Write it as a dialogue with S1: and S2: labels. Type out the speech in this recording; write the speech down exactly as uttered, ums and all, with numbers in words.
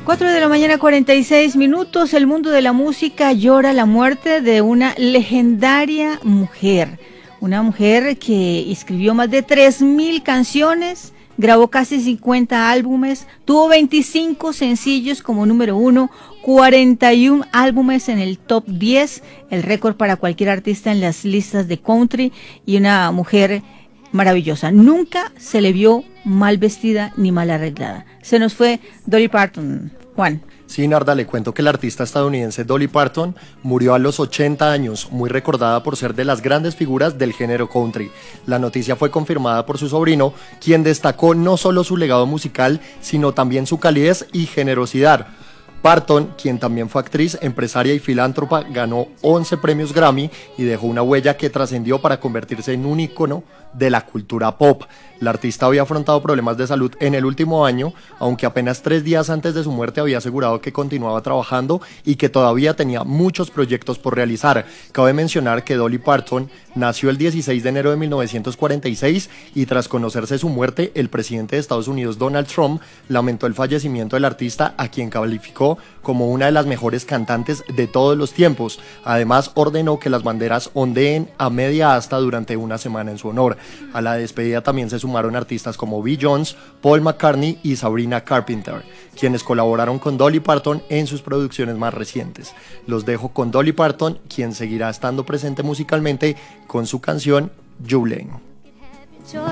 S1: cuatro de la mañana, cuarenta y seis minutos. El mundo de la música llora la muerte de una legendaria mujer. Una mujer que escribió más de tres mil canciones, grabó casi cincuenta álbumes, tuvo veinticinco sencillos como número uno, cuarenta y un álbumes en el top diez, el récord para cualquier artista en las listas de country, y una mujer maravillosa. Nunca se le vio mal vestida ni mal arreglada. Se nos fue Dolly Parton. Juan.
S2: Sí, Narda, le cuento que la artista estadounidense Dolly Parton murió a los ochenta años, muy recordada por ser de las grandes figuras del género country. La noticia fue confirmada por su sobrino, quien destacó no solo su legado musical, sino también su calidez y generosidad. Parton, quien también fue actriz, empresaria y filántropa, ganó once premios Grammy y dejó una huella que trascendió para convertirse en un ícono de la cultura pop. La artista había afrontado problemas de salud en el último año, aunque apenas tres días antes de su muerte había asegurado que continuaba trabajando y que todavía tenía muchos proyectos por realizar. Cabe mencionar que Dolly Parton nació el dieciséis de enero de mil novecientos cuarenta y seis y tras conocerse su muerte, el presidente de Estados Unidos, Donald Trump, lamentó el fallecimiento del artista, a quien calificó como una de las mejores cantantes de todos los tiempos. Además, ordenó que las banderas ondeen a media asta durante una semana en su honor. A la despedida también se sumaron artistas como Bill Jones, Paul McCartney y Sabrina Carpenter, quienes colaboraron con Dolly Parton en sus producciones más recientes. Los dejo con Dolly Parton, quien seguirá estando presente musicalmente con su canción Jolene.